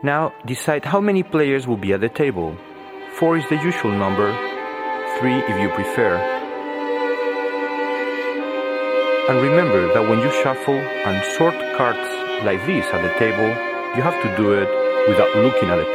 Now decide how many players will be at the table. 4 is the usual number, 3 if you prefer. And remember that when you shuffle and sort cards like this at the table, you have to do it without looking at the